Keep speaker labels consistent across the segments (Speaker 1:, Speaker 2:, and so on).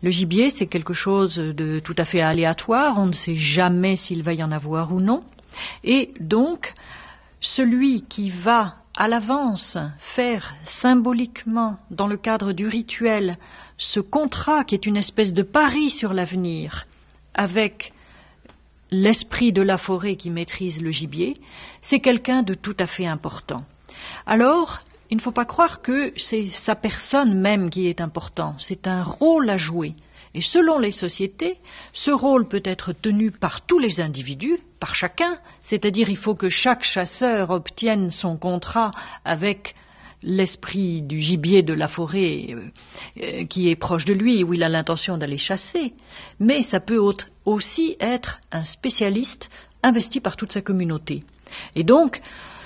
Speaker 1: Le gibier, c'est quelque chose de tout à fait aléatoire, on ne sait jamais s'il va y en avoir ou non. Et donc, celui qui va à l'avance faire symboliquement, dans le cadre du rituel, ce contrat qui est une espèce de pari sur l'avenir, avec l'esprit de la forêt qui maîtrise le gibier, c'est quelqu'un de tout à fait important. Alors, il ne faut pas croire que c'est sa personne même qui est important, c'est un rôle à jouer. Et selon les sociétés, ce rôle peut être tenu par tous les individus, par chacun, c'est-à-dire il faut que chaque chasseur obtienne son contrat avec l'esprit du gibier de la forêt qui est proche de lui, où il a l'intention d'aller chasser, mais ça peut aussi être un spécialiste investi par toute sa communauté. Et donc,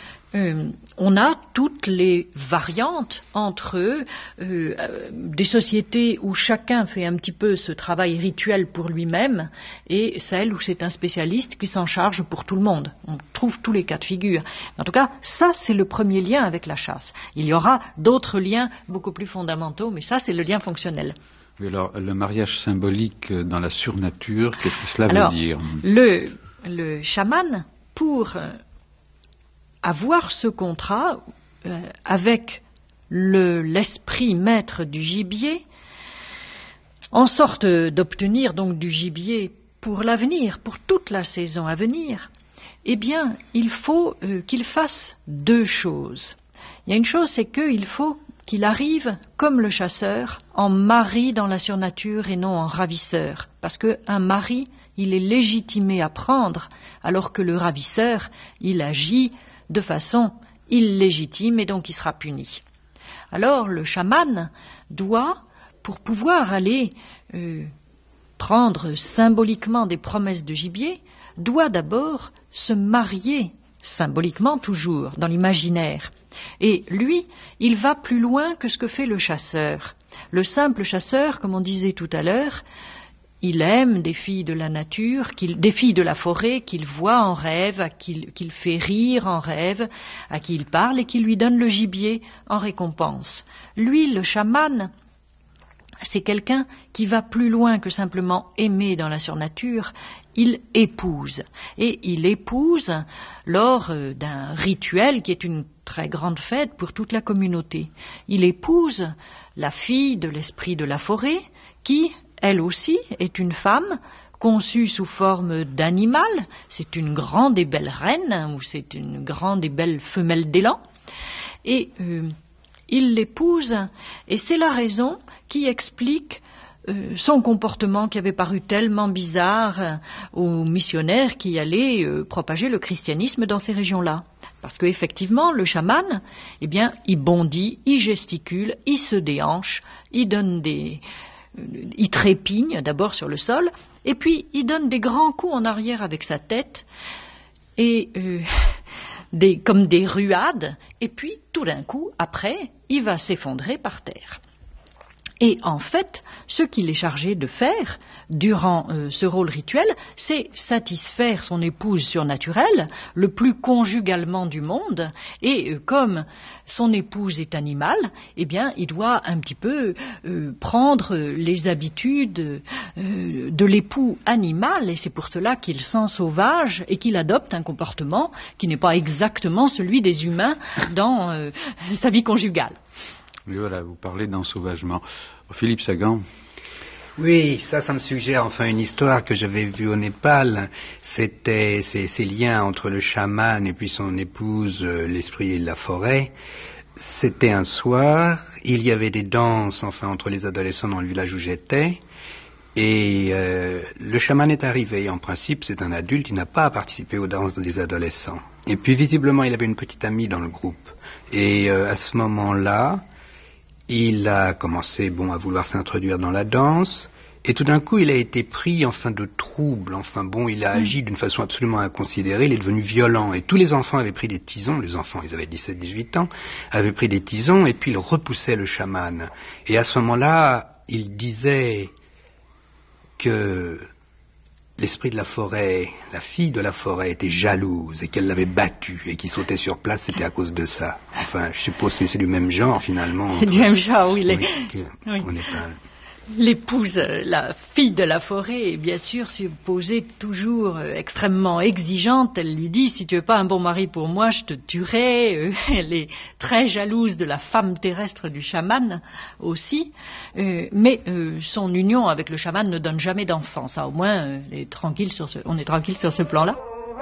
Speaker 1: on a toutes les variantes entre des sociétés où chacun fait un petit peu ce travail rituel pour lui-même et celles où c'est un spécialiste qui s'en charge pour tout le monde. On trouve tous les cas de figure. En tout cas, ça c'est le premier lien avec la chasse. Il y aura d'autres liens beaucoup plus fondamentaux, mais ça c'est le lien fonctionnel.
Speaker 2: Oui, alors, le mariage symbolique dans la surnature, qu'est-ce que cela veut dire ?
Speaker 1: Le chaman, pour avoir ce contrat avec l'esprit maître du gibier, en sorte d'obtenir donc du gibier pour l'avenir, pour toute la saison à venir, eh bien, il faut qu'il fasse deux choses. Il y a une chose, c'est qu'il faut qu'il arrive, comme le chasseur, en mari dans la surnature et non en ravisseur. Parce qu'un mari, il est légitimé à prendre, alors que le ravisseur, il agit de façon illégitime et donc il sera puni. Alors le chaman doit, pour pouvoir aller prendre symboliquement des promesses de gibier, doit d'abord se marier, symboliquement toujours, dans l'imaginaire. Et lui, il va plus loin que ce que fait le chasseur. Le simple chasseur, comme on disait tout à l'heure, il aime des filles de la nature, des filles de la forêt qu'il voit en rêve, qu'il fait rire en rêve, à qui il parle et qui lui donne le gibier en récompense. Lui, le chaman, c'est quelqu'un qui va plus loin que simplement aimer dans la surnature, il épouse. Et il épouse lors d'un rituel qui est une très grande fête pour toute la communauté. Il épouse la fille de l'esprit de la forêt qui, elle aussi, est une femme conçue sous forme d'animal. C'est une grande et belle reine, ou c'est une grande et belle femelle d'élan. Et il l'épouse, et c'est la raison qui explique son comportement qui avait paru tellement bizarre aux missionnaires qui allaient propager le christianisme dans ces régions-là. Parce qu'effectivement, le chaman, eh bien, il bondit, il gesticule, il se déhanche, il trépigne d'abord sur le sol, et puis il donne des grands coups en arrière avec sa tête, et comme des ruades, et puis tout d'un coup, après, il va s'effondrer par terre. Et en fait, ce qu'il est chargé de faire durant ce rôle rituel, c'est satisfaire son épouse surnaturelle le plus conjugalement du monde. Et comme son épouse est animale, eh bien, il doit un petit peu prendre les habitudes de l'époux animal. Et c'est pour cela qu'il sent sauvage et qu'il adopte un comportement qui n'est pas exactement celui des humains dans sa vie conjugale.
Speaker 2: Oui, voilà, vous parlez d'ensauvagement. Philippe Sagan.
Speaker 3: Oui, ça me suggère enfin une histoire que j'avais vue au Népal. C'était ces liens entre le chaman et puis son épouse, l'esprit de la forêt. C'était un soir, il y avait des danses entre les adolescents dans le village où j'étais. Et le chaman est arrivé. En principe, c'est un adulte, il n'a pas participé aux danses des adolescents. Et puis visiblement, il avait une petite amie dans le groupe. Et à ce moment-là, il a commencé, à vouloir s'introduire dans la danse, et tout d'un coup, il a été pris, de trouble, il a agi d'une façon absolument inconsidérée, il est devenu violent, et tous les enfants avaient pris des tisons, les enfants, ils avaient 17-18 ans, avaient pris des tisons, et puis ils repoussaient le chaman. Et à ce moment-là, il disait que l'esprit de la forêt, la fille de la forêt était jalouse et qu'elle l'avait battu et qu'il sautait sur place, c'était à cause de ça. Je suppose que c'est du même genre finalement.
Speaker 1: C'est du même genre, oui.
Speaker 3: On n'est pas...
Speaker 1: l'épouse, la fille de la forêt, est bien sûr supposée toujours extrêmement exigeante. Elle lui dit, si tu n'es pas un bon mari pour moi, je te tuerai. Elle est très jalouse de la femme terrestre du chaman aussi. Mais son union avec le chaman ne donne jamais d'enfant. Ça, au moins, on est tranquille sur ce plan-là.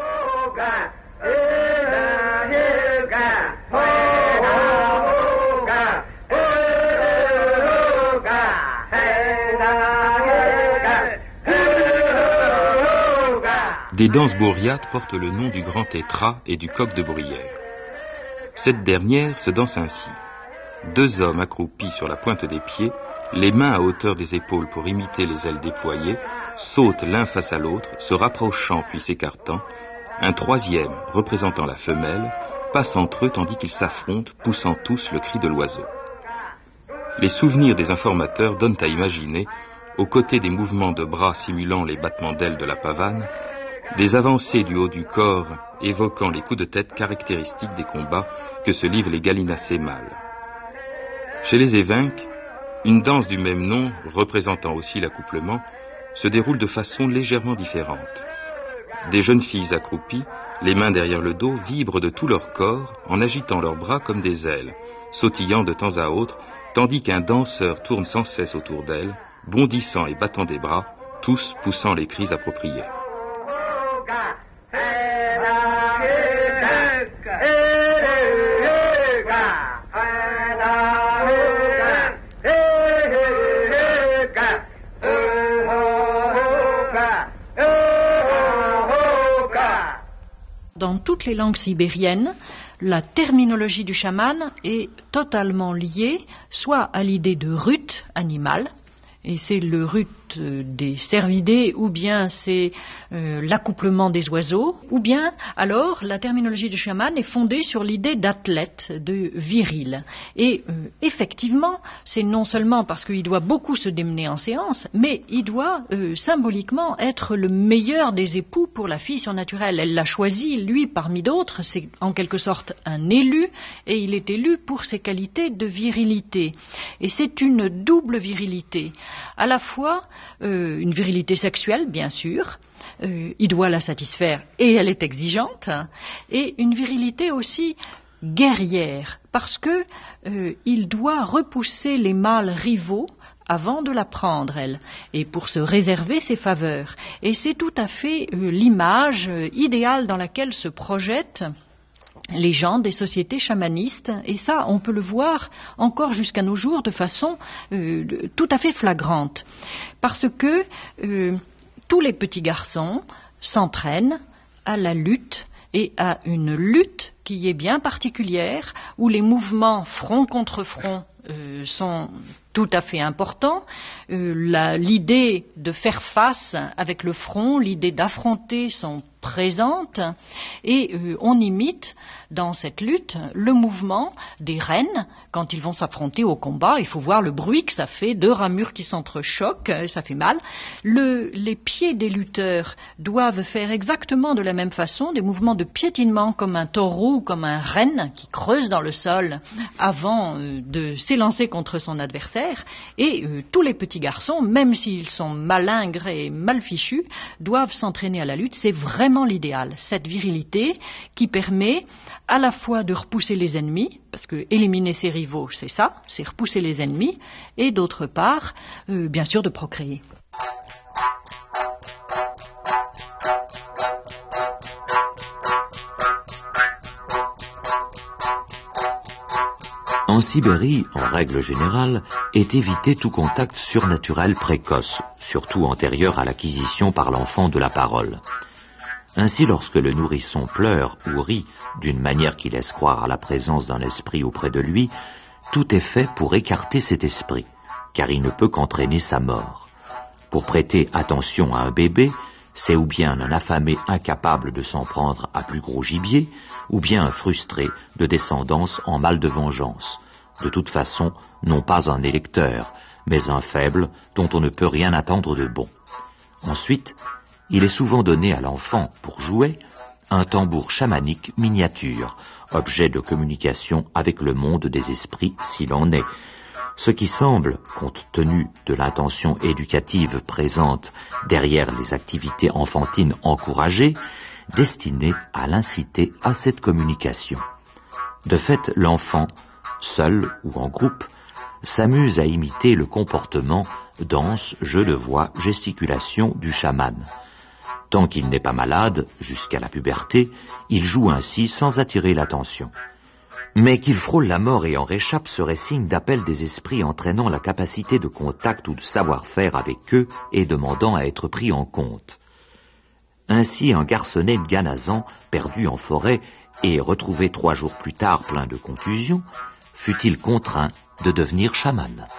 Speaker 4: Des danses bourriates portent le nom du grand tétra et du coq de bruyère. Cette dernière se danse ainsi. 2 hommes accroupis sur la pointe des pieds, les mains à hauteur des épaules pour imiter les ailes déployées, sautent l'un face à l'autre, se rapprochant puis s'écartant. Un 3e, représentant la femelle, passe entre eux tandis qu'ils s'affrontent, poussant tous le cri de l'oiseau. Les souvenirs des informateurs donnent à imaginer, aux côtés des mouvements de bras simulant les battements d'ailes de la pavane, des avancées du haut du corps évoquant les coups de tête caractéristiques des combats que se livrent les gallinacés mâles. Chez les évêques, une danse du même nom, représentant aussi l'accouplement, se déroule de façon légèrement différente. Des jeunes filles accroupies, les mains derrière le dos, vibrent de tout leur corps en agitant leurs bras comme des ailes, sautillant de temps à autre, tandis qu'un danseur tourne sans cesse autour d'elles, bondissant et battant des bras, tous poussant les cris appropriés.
Speaker 1: Dans toutes les langues sibériennes, la terminologie du chaman est totalement liée soit à l'idée de rut animal, et c'est le rut des cervidés, ou bien c'est l'accouplement des oiseaux, ou bien alors la terminologie du chaman est fondée sur l'idée d'athlète, de viril. Et effectivement, c'est non seulement parce qu'il doit beaucoup se démener en séance, mais il doit symboliquement être le meilleur des époux pour la fille surnaturelle. Elle l'a choisi, lui, parmi d'autres, c'est en quelque sorte un élu, et il est élu pour ses qualités de virilité. Et c'est une double virilité, à la fois une virilité sexuelle, bien sûr, il doit la satisfaire et elle est exigeante, et une virilité aussi guerrière, parce que il doit repousser les mâles rivaux avant de la prendre, elle, et pour se réserver ses faveurs. Et c'est tout à fait l'image idéale dans laquelle se projettent les gens des sociétés chamanistes, et ça, on peut le voir encore jusqu'à nos jours de façon tout à fait flagrante, parce que tous les petits garçons s'entraînent à la lutte, et à une lutte qui est bien particulière, où les mouvements front contre front sont tout à fait importants. L'idée de faire face avec le front, l'idée d'affronter sont présentes, et on imite dans cette lutte le mouvement des rennes quand ils vont s'affronter au combat. Il faut voir le bruit que ça fait, 2 ramures qui s'entrechoquent, ça fait mal. Les pieds des lutteurs doivent faire exactement de la même façon des mouvements de piétinement comme un taureau ou comme un renne qui creuse dans le sol avant de s'élancer contre son adversaire, et tous les petits garçons, même s'ils sont malingres et mal fichus, doivent s'entraîner à la lutte. C'est vraiment l'idéal, cette virilité qui permet à la fois de repousser les ennemis, parce que éliminer ses rivaux, c'est ça, c'est repousser les ennemis, et d'autre part, bien sûr, de procréer.
Speaker 5: En Sibérie, en règle générale, est évité tout contact surnaturel précoce, surtout antérieur à l'acquisition par l'enfant de la parole. Ainsi, lorsque le nourrisson pleure ou rit d'une manière qui laisse croire à la présence d'un esprit auprès de lui, tout est fait pour écarter cet esprit, car il ne peut qu'entraîner sa mort. Pour prêter attention à un bébé, c'est ou bien un affamé incapable de s'en prendre à plus gros gibier, ou bien un frustré de descendance en mal de vengeance. De toute façon, non pas un électeur, mais un faible dont on ne peut rien attendre de bon. Ensuite, il est souvent donné à l'enfant, pour jouer, un tambour chamanique miniature, objet de communication avec le monde des esprits s'il en est. ce qui semble, compte tenu de l'intention éducative présente derrière les activités enfantines encouragées, destiné à l'inciter à cette communication. De fait, l'enfant, seul ou en groupe, s'amuse à imiter le comportement, danse, jeu de voix, gesticulation du chaman. Tant qu'il n'est pas malade, jusqu'à la puberté, il joue ainsi sans attirer l'attention. Mais qu'il frôle la mort et en réchappe serait signe d'appel des esprits entraînant la capacité de contact ou de savoir-faire avec eux et demandant à être pris en compte. Ainsi, un garçonnet de Ganazan, perdu en forêt et retrouvé 3 jours plus tard plein de contusions, fut-il contraint de devenir chaman.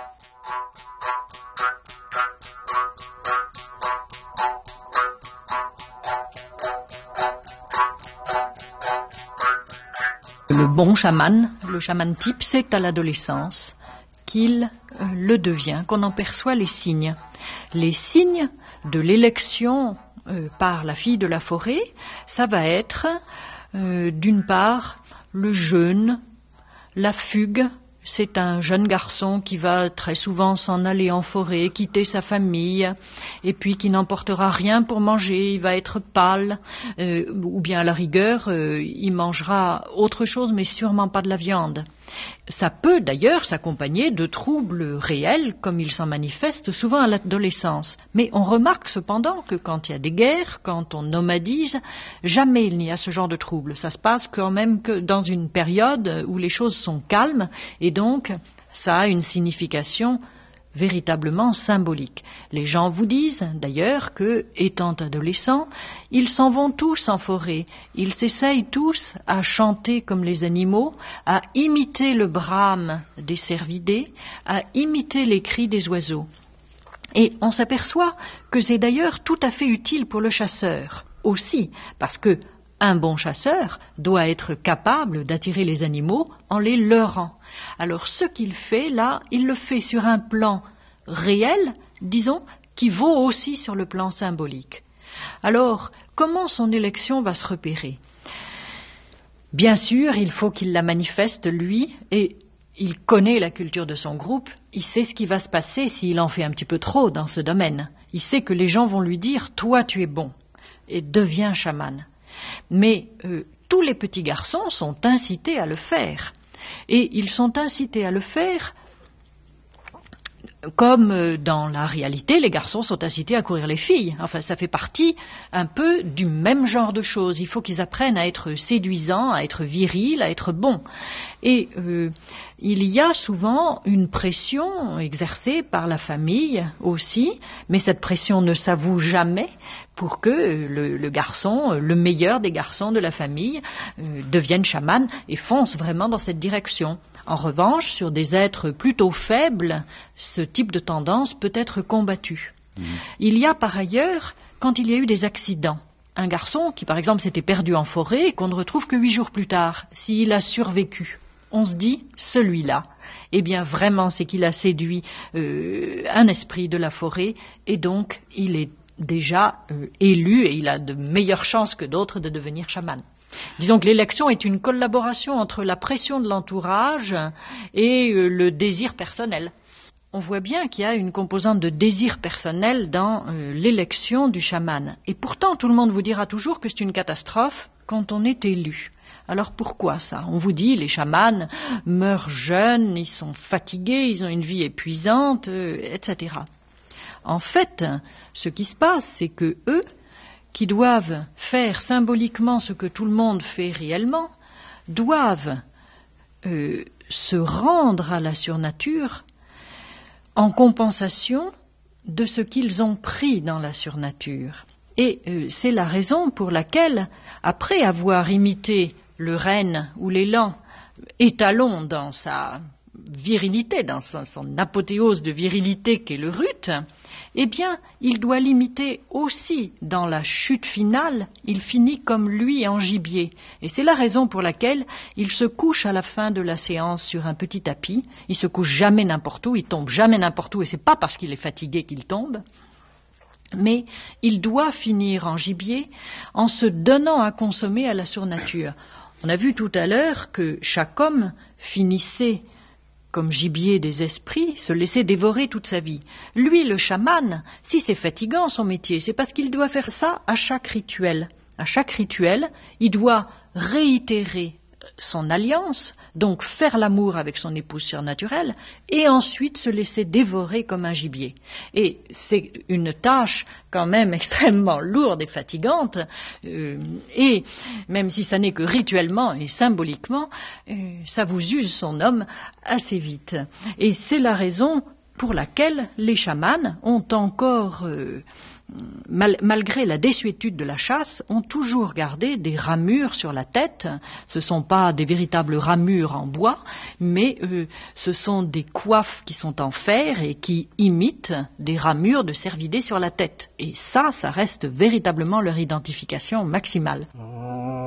Speaker 1: Le bon chaman, le chaman type, c'est à l'adolescence qu'il le devient, qu'on en perçoit les signes. Les signes de l'élection par la fille de la forêt, ça va être d'une part le jeûne, la fugue. C'est un jeune garçon qui va très souvent s'en aller en forêt, quitter sa famille, et puis qui n'emportera rien pour manger, il va être pâle, ou bien à la rigueur, il mangera autre chose, mais sûrement pas de la viande. Ça peut d'ailleurs s'accompagner de troubles réels, comme il s'en manifeste souvent à l'adolescence. Mais on remarque cependant que quand il y a des guerres, quand on nomadise, jamais il n'y a ce genre de troubles. Ça se passe quand même que dans une période où les choses sont calmes, et donc ça a une signification véritablement symbolique. Les gens vous disent d'ailleurs que, étant adolescents, ils s'en vont tous en forêt. Ils s'essayent tous à chanter comme les animaux, à imiter le brame des cervidés, à imiter les cris des oiseaux. Et on s'aperçoit que c'est d'ailleurs tout à fait utile pour le chasseur aussi, parce que un bon chasseur doit être capable d'attirer les animaux en les leurrant. Alors ce qu'il fait là, il le fait sur un plan réel, disons, qui vaut aussi sur le plan symbolique. Alors, comment son élection va se repérer ? Bien sûr, il faut qu'il la manifeste, lui, et il connaît la culture de son groupe, il sait ce qui va se passer s'il en fait un petit peu trop dans ce domaine. Il sait que les gens vont lui dire « toi tu es bon » et deviens chaman. Mais tous les petits garçons sont incités à le faire. Et ils sont incités à le faire comme dans la réalité, les garçons sont incités à courir les filles. Enfin, ça fait partie un peu du même genre de choses. Il faut qu'ils apprennent à être séduisants, à être virils, à être bons. Et il y a souvent une pression exercée par la famille aussi, mais cette pression ne s'avoue jamais pour que le garçon, le meilleur des garçons de la famille, devienne chaman et fonce vraiment dans cette direction. En revanche, sur des êtres plutôt faibles, ce type de tendance peut être combattu. Il y a par ailleurs, quand il y a eu des accidents, un garçon qui par exemple s'était perdu en forêt et qu'on ne retrouve que 8 jours plus tard, s'il a survécu, on se dit, celui-là, eh bien vraiment c'est qu'il a séduit un esprit de la forêt et donc il est déjà élu et il a de meilleures chances que d'autres de devenir chaman. Disons que l'élection est une collaboration entre la pression de l'entourage et le désir personnel. On voit bien qu'il y a une composante de désir personnel dans l'élection du chaman. Et pourtant, tout le monde vous dira toujours que c'est une catastrophe quand on est élu. Alors pourquoi ça ? On vous dit, les chamans meurent jeunes, ils sont fatigués, ils ont une vie épuisante, etc. En fait, ce qui se passe, c'est que eux, qui doivent faire symboliquement ce que tout le monde fait réellement, doivent se rendre à la surnature en compensation de ce qu'ils ont pris dans la surnature. Et c'est la raison pour laquelle, après avoir imité le renne ou l'élan, étalon dans sa virilité, dans son apothéose de virilité qu'est le rut, eh bien, il doit l'imiter aussi dans la chute finale, il finit comme lui en gibier. Et c'est la raison pour laquelle il se couche à la fin de la séance sur un petit tapis, il se couche jamais n'importe où, il tombe jamais n'importe où, et c'est pas parce qu'il est fatigué qu'il tombe, mais il doit finir en gibier en se donnant à consommer à la surnature. On a vu tout à l'heure que chaque homme finissait comme gibier des esprits, se laisser dévorer toute sa vie. Lui, le chaman, si c'est fatigant son métier, c'est parce qu'il doit faire ça à chaque rituel. À chaque rituel, il doit réitérer son alliance, donc faire l'amour avec son épouse surnaturelle, et ensuite se laisser dévorer comme un gibier. Et c'est une tâche quand même extrêmement lourde et fatigante, et même si ça n'est que rituellement et symboliquement, ça vous use son homme assez vite. Et c'est la raison pour laquelle les chamans ont encore... malgré la désuétude de la chasse, ont toujours gardé des ramures sur la tête. Ce ne sont pas des véritables ramures en bois, mais ce sont des coiffes qui sont en fer et qui imitent des ramures de cervidés sur la tête. Et ça reste véritablement leur identification maximale.